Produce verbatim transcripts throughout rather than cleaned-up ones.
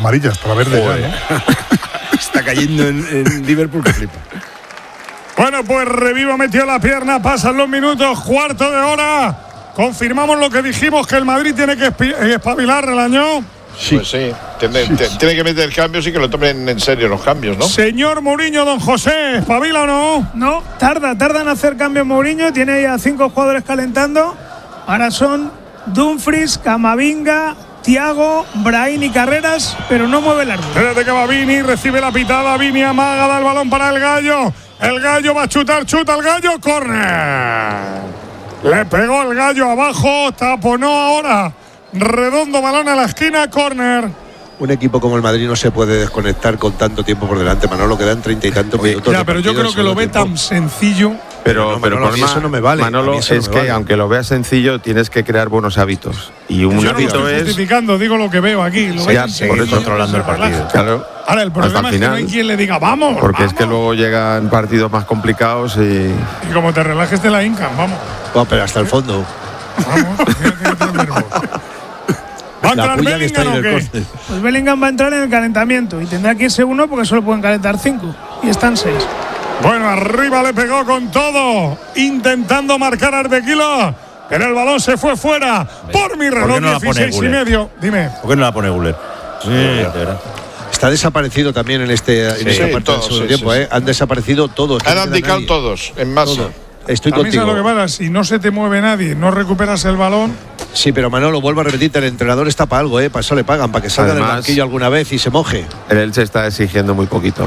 Amarillas, para verde ya, ¿no? Está cayendo en, en Liverpool que flipa. Bueno, pues Revivo metió la pierna, pasan los minutos, cuarto de hora. Confirmamos lo que dijimos, que el Madrid tiene que espabilar el año. Sí. Pues sí, tiene, sí, sí. tiene que meter cambios y que lo tomen en serio los cambios, ¿no? Señor Mourinho, don José, ¿espabila o no? No, tarda, tarda en hacer cambios Mourinho, tiene ya cinco jugadores calentando. Ahora son Dumfries, Camavinga, Thiago, Brahim y Carreras, pero no mueve el árbol. Espérate que va Vini, recibe la pitada, Vini amaga, da el balón para el Gallo. El Gallo va a chutar, chuta el Gallo, córner. Le pegó el Gallo abajo, taponó ahora. Redondo, balón a la esquina, córner. Un equipo como el Madrid no se puede desconectar con tanto tiempo por delante, Manolo, quedan treinta y tantos minutos. Ya, pero yo creo que lo ve tan sencillo. Pero, no, pero Manolo, problema, eso no me vale. Manolo, es no que vale. aunque lo veas sencillo, tienes que crear buenos hábitos. Y un yo hábito no lo estoy es. justificando, digo lo que veo aquí. Lo Sí, ya, por eso controlando el partido. Claro. Ahora, el problema es final, que no hay quien le diga, vamos. Porque vamos. es que luego llegan partidos más complicados y. Y como te relajes, te la hincan, vamos. No, pero hasta el fondo. Vamos, fíjate que te nervioso. ¿Va a entrar Bellingham o qué? Pues Bellingham va a entrar en el calentamiento y tendrá que irse uno porque solo pueden calentar cinco. Y están seis. Bueno, arriba le pegó con todo, intentando marcar a Ardequilo, pero el balón se fue fuera. Por mi reloj, no dieciséis y medio. Dime. ¿Por qué no la pone Guller? Sí, de verdad. Está desaparecido también en este en sí, esta sí, parte todos, del segundo sí, tiempo, sí, ¿eh? Han desaparecido todos. Han abdicado todos, en masa. Todo. Estoy También contigo. sabes lo que pasa, si no se te mueve nadie, no recuperas el balón. Sí, pero Manolo, vuelvo a repetirte, el entrenador está para algo, ¿eh? Para eso le pagan, para que salga Además, del banquillo alguna vez y se moje. El Elche está exigiendo muy poquito.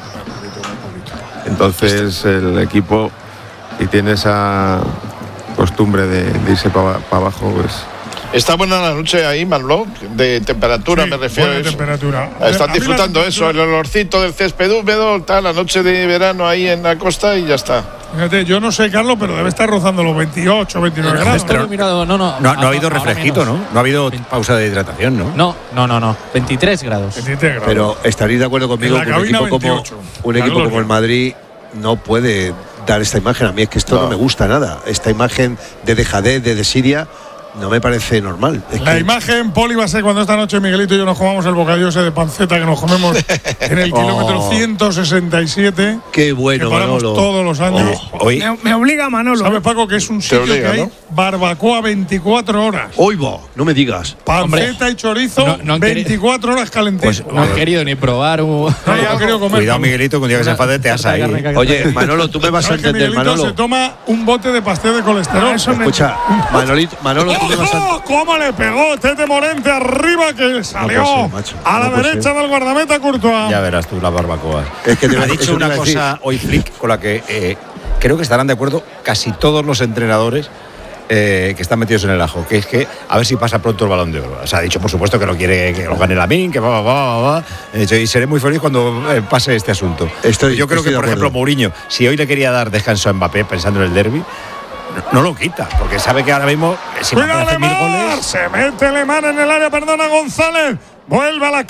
Entonces el equipo, y tiene esa costumbre de, de irse para pa abajo, pues. Está buena la noche ahí, Manolo, de temperatura, Sí, me refiero buena a eso. temperatura. Están A mí disfrutando la eso, el olorcito del césped húmedo, tal, la noche de verano ahí en la costa y ya está. Fíjate, yo no sé, Carlos, pero debe estar rozando los veintiocho, veintinueve grados. Pero- ¿no? Mirado, no, no, No, no ha habido ahora refresquito, menos. ¿no? No ha habido pausa de hidratación, ¿no? No, no, no, no. veintitrés grados. veintitrés grados. Pero estaréis de acuerdo conmigo En la que un cabina equipo como veintiocho. un La equipo gloria. como el Madrid no puede dar esta imagen. A mí es que esto no, No. me gusta nada. Esta imagen de dejadez, de desidia, no me parece normal. Es La que- imagen, Poli, va a ser cuando esta noche Miguelito y yo nos comamos el bocadillo ese de panceta que nos comemos en el kilómetro Oh. ciento sesenta y siete. Qué bueno, que paramos Manolo. todos los años. Hoy, Me, me obliga Manolo. ¿Sabes, Paco, que es un sitio obliga, que hay ¿no? barbacoa veinticuatro horas? Hoy va, no me digas. Panceta y chorizo, No- no han veinticuatro horas calentitos. Pues no han querido ni probar un. No, no han querido comer. cuidado, Miguelito, que un día que se enfade te asa ahí. Oye, Manolo, tú me vas a ¿Sabes que entender, Miguelito Manolo. se toma un bote de pastel de colesterol? Eso me- Escucha, Manolito, Manolo, tú me vas a. ¡Ojo! ¿Cómo le pegó Tete Morente arriba que salió puede ser, macho. a la No puede derecha ser. del guardameta Courtois? Ya verás tú la barbacoa. Es que te- ha eso dicho te iba una a decir. cosa hoy Flick con la que eh, creo que estarán de acuerdo casi todos los entrenadores eh, que están metidos en el ajo, que es que a ver si pasa pronto el Balón de Oro. O sea, ha dicho, por supuesto, que lo quiere que lo gane Lamine, que va, va, va, va. Ha dicho, y seré muy feliz cuando eh, pase este asunto. Estoy- Yo creo estoy que, de por acuerdo. ejemplo, Mourinho, si hoy le quería dar descanso a Mbappé pensando en el derbi, no, no lo quita, porque sabe que ahora mismo, eh, si Mbappé Cuidado hace mil Lemar, goles. se mete Lemar en el área, perdona González, vuelve a la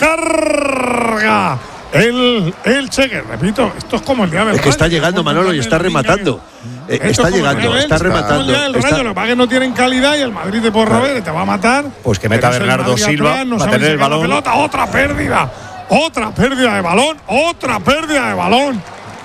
carga. El, el Cheque, repito, esto es como el día del Es que está Rayo, llegando como Manolo y el está Rayo, rematando. Eh, Esto es Está como el llegando, Real, está como el rematando. día del está- Rayo, lo que pasa es que no tienen calidad y el Madrid te puede robar y te va a matar. Pues que meta Pero es el Bernardo Madrid Silva atrás, no para saben tener el sacar la balón. pelota, otra pérdida, otra pérdida de balón, otra pérdida de balón.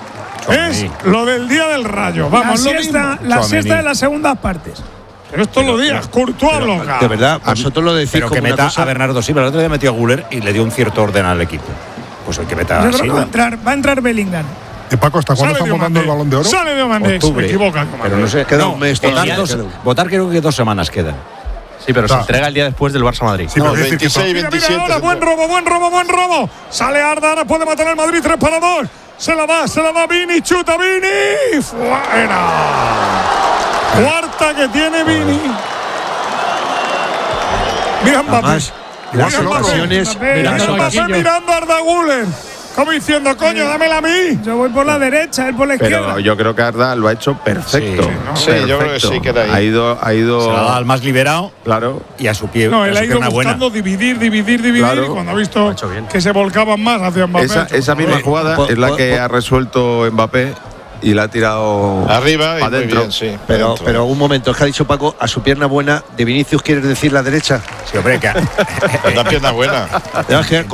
Es lo del día del Rayo. La Vamos, lo siesta, mismo. la Tchouaméni. siesta de las segundas partes. Pero es todos los días, Courtois bloca. De verdad, vosotros lo decís Pero que como una meta cosa. a Bernardo Silva. El otro día metió a Guller y le dio un cierto orden al equipo. Pues el que meta Yo a creo que va a Silva. entrar, va a entrar Bellingham. Eh, Paco, ¿hasta cuándo están votando el Balón de Oro? Sale Diomandé, se Octubre. equivoca. Pero no sé. Queda no, un mes votar, todavía, dos- queda un- votar creo que dos semanas quedan. Sí, pero se Ah. entrega el día después del Barça-Madrid. Sí, pero No, quiere decir que veintiséis, Mira, mira veintisiete. ahora, buen robo, buen robo, buen robo. Sale Arda, ahora puede matar el Madrid, tres para dos. Se la da, se la da Vini, chuta Vini. Fuera. Cuarta que tiene Vini. Mira Mbappé. Además, Mira las Mbappé. ocasiones. Mbappé, Mira las Mbappé ocasiones- mirando a Arda Güler. Como diciendo, coño, dámela a mí. Yo voy por la derecha, él por la izquierda. Pero yo creo que Arda lo ha hecho perfecto. Sí, ¿no? Sí, yo creo que sí, que era ahí. Ha ido, ha ido. Se la da al más liberado Claro. y a su pie. No, a él su ha ido pierna buena. buscando dividir, dividir, dividir. Claro. Y cuando ha visto hecho bien. que se volcaban más hacia Mbappé. Esa, ha hecho, esa misma "Joder". jugada po- es la po- que po- ha resuelto Mbappé y la ha tirado Arriba y pa' muy dentro. bien, sí. Pero, dentro. pero un momento, es que ha dicho Paco, a su pierna buena, de Vinicius quieres decir la derecha. Sí, hombre, que La pierna buena. Es que